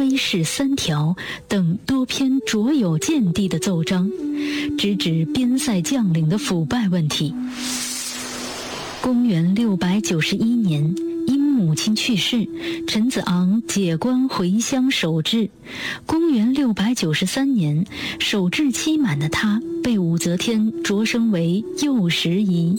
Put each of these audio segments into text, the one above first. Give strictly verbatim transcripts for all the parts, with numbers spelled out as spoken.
威誓三条等多篇着有见地的奏章，直指边塞将领的腐败问题。公元六百九十一年，因母亲去世，陈子昂解官回乡守制。公元六百九十三年，守制期满的他被武则天擢升为右拾遗。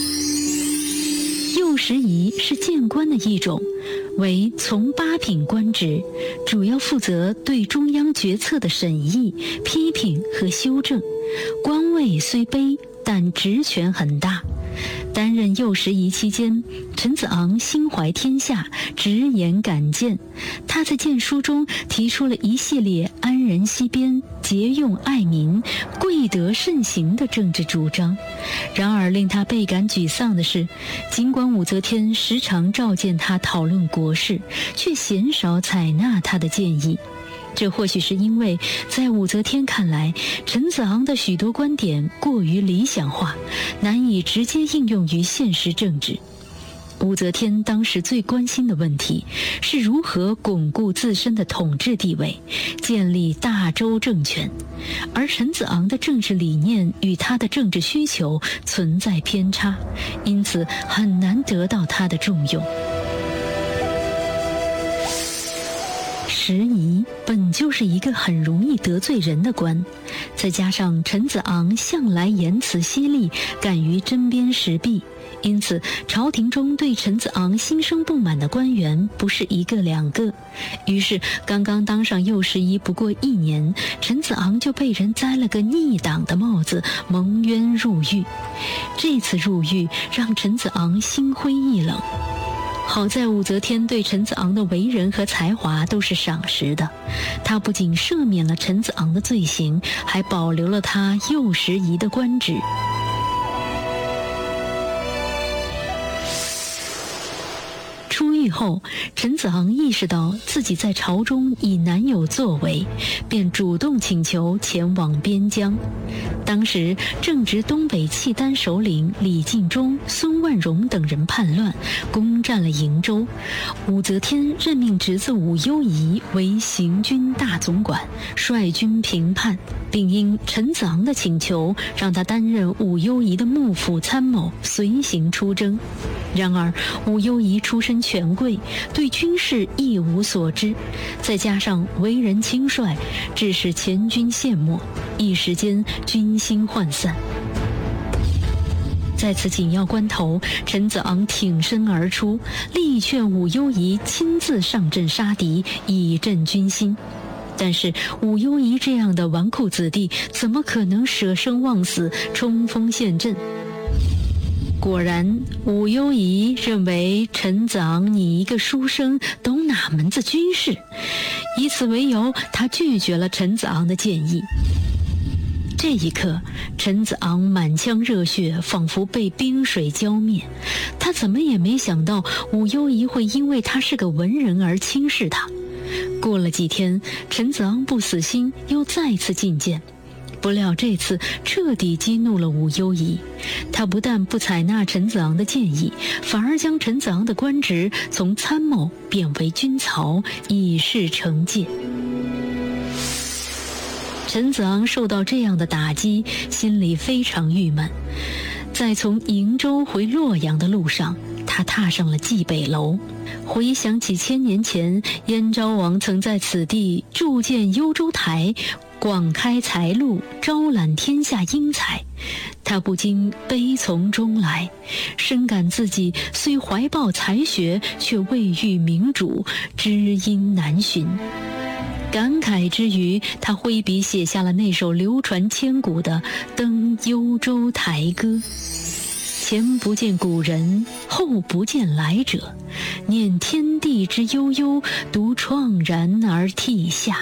右拾遗是谏官的一种，为从八品官职，主要负责对中央决策的审议、批评和修正。官位虽卑，但职权很大。担任右拾遗期间，陈子昂心怀天下，直言敢谏。他在谏书中提出了一系列安人息边、节用爱民、贵德慎行的政治主张。然而令他倍感沮丧的是，尽管武则天时常召见他讨论国事，却鲜少采纳他的建议。这或许是因为在武则天看来，陈子昂的许多观点过于理想化，难以直接应用于现实政治。武则天当时最关心的问题是如何巩固自身的统治地位，建立大周政权，而陈子昂的政治理念与他的政治需求存在偏差，因此很难得到他的重用。拾遗本就是一个很容易得罪人的官，再加上陈子昂向来言辞犀利，敢于针砭时弊，因此朝廷中对陈子昂心生不满的官员不是一个两个。于是刚刚当上右拾遗不过一年，陈子昂就被人栽了个逆党的帽子，蒙冤入狱。这次入狱让陈子昂心灰意冷。好在武则天对陈子昂的为人和才华都是赏识的，她不仅赦免了陈子昂的罪行，还保留了他右拾遗的官职。出狱后，陈子昂意识到自己在朝中已难有作为，便主动请求前往边疆。当时正值东北契丹首领李进忠、孙万荣等人叛乱，攻占了瀛州。武则天任命侄子武攸宜为行军大总管，率军平叛，并因陈子昂的请求，让他担任武攸宜的幕府参谋，随行出征。然而武攸宜出身权贵，对军事一无所知，再加上为人轻率，致使前军陷没，一时间军心涣散。在此紧要关头，陈子昂挺身而出，力劝武攸宜亲自上阵杀敌，以振军心。但是武攸宜这样的纨绔子弟，怎么可能舍生忘死，冲锋陷阵？果然，武攸宜认为陈子昂你一个书生懂哪门子军事，以此为由，他拒绝了陈子昂的建议。这一刻，陈子昂满腔热血仿佛被冰水浇灭，他怎么也没想到武攸宜会因为他是个文人而轻视他。过了几天，陈子昂不死心，又再次进谏。不料这次彻底激怒了武攸宜，他不但不采纳陈子昂的建议，反而将陈子昂的官职从参谋贬为军曹，以示惩戒。陈子昂受到这样的打击，心里非常郁闷。在从瀛州回洛阳的路上，他踏上了蓟北楼，回想起千年前燕昭王曾在此地筑建幽州台，广开财路，招揽天下英才，他不禁悲从中来，深感自己虽怀抱才学，却未遇明主，知音难寻。感慨之余，他挥笔写下了那首流传千古的《登幽州台歌》：前不见古人，后不见来者，念天地之悠悠，独怆然而涕下。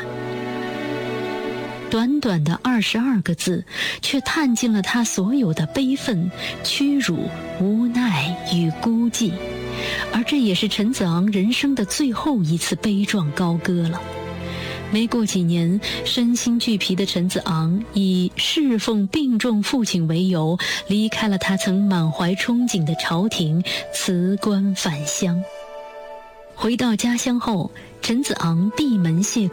短短的二十二个字，却探尽了他所有的悲愤、屈辱、无奈与孤寂，而这也是陈子昂人生的最后一次悲壮高歌了。没过几年，身心俱疲的陈子昂以侍奉病重父亲为由，离开了他曾满怀憧憬的朝廷，辞官返乡。回到家乡后，陈子昂闭门谢